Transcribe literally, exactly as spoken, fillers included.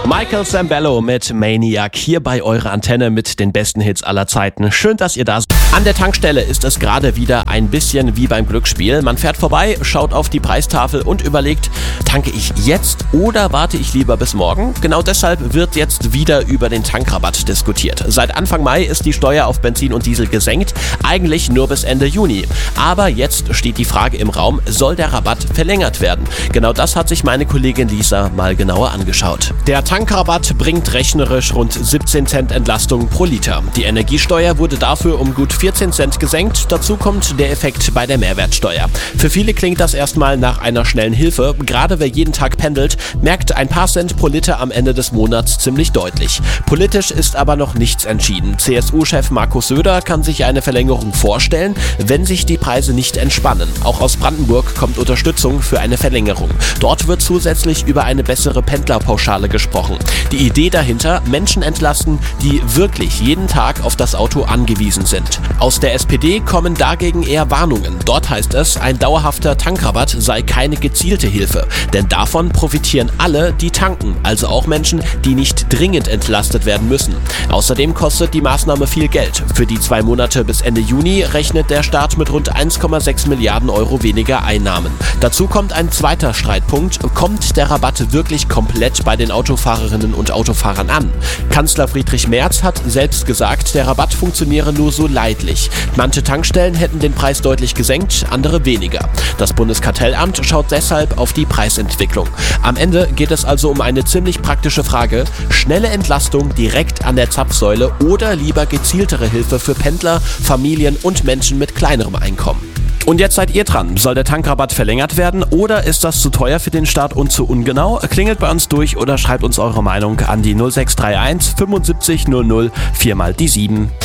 Michael Sambello mit Maniac hier bei eurer Antenne mit den besten Hits aller Zeiten. Schön, dass ihr da seid. An der Tankstelle ist es gerade wieder ein bisschen wie beim Glücksspiel. Man fährt vorbei, schaut auf die Preistafel und überlegt, tanke ich jetzt oder warte ich lieber bis morgen? Genau deshalb wird jetzt wieder über den Tankrabatt diskutiert. Seit Anfang Mai ist die Steuer auf Benzin und Diesel gesenkt, eigentlich nur bis Ende Juni. Aber jetzt steht die Frage im Raum, soll der Rabatt verlängert werden? Genau das hat sich meine Kollegin Lisa mal genauer angeschaut. Der Tankrabatt bringt rechnerisch rund siebzehn Cent Entlastung pro Liter. Die Energiesteuer wurde dafür um gut vierzehn Cent gesenkt. Dazu kommt der Effekt bei der Mehrwertsteuer. Für viele klingt das erstmal nach einer schnellen Hilfe. Gerade wer jeden Tag pendelt, merkt ein paar Cent pro Liter am Ende des Monats ziemlich deutlich. Politisch ist aber noch nichts entschieden. C S U-Chef Markus Söder kann sich eine Verlängerung vorstellen, wenn sich die Preise nicht entspannen. Auch aus Brandenburg kommt Unterstützung für eine Verlängerung. Dort wird zusätzlich über eine bessere Pendlerpauschale gesprochen. Die Idee dahinter, Menschen entlasten, die wirklich jeden Tag auf das Auto angewiesen sind. Aus der S P D kommen dagegen eher Warnungen. Dort heißt es, ein dauerhafter Tankrabatt sei keine gezielte Hilfe. Denn davon profitieren alle, die tanken, also auch Menschen, die nicht dringend entlastet werden müssen. Außerdem kostet die Maßnahme viel Geld. Für die zwei Monate bis Ende Juni rechnet der Staat mit rund eins Komma sechs Milliarden Euro weniger Einnahmen. Dazu kommt ein zweiter Streitpunkt. Kommt der Rabatt wirklich komplett bei den Autofahrern und Autofahrern an? Kanzler Friedrich Merz hat selbst gesagt, der Rabatt funktioniere nur so leidlich. Manche Tankstellen hätten den Preis deutlich gesenkt, andere weniger. Das Bundeskartellamt schaut deshalb auf die Preisentwicklung. Am Ende geht es also um eine ziemlich praktische Frage: schnelle Entlastung direkt an der Zapfsäule oder lieber gezieltere Hilfe für Pendler, Familien und Menschen mit kleinerem Einkommen? Und jetzt seid ihr dran. Soll der Tankrabatt verlängert werden oder ist das zu teuer für den Staat und zu ungenau? Klingelt bei uns durch oder schreibt uns eure Meinung an die null sechs drei eins fünfundsiebzig null null vier mal die sieben.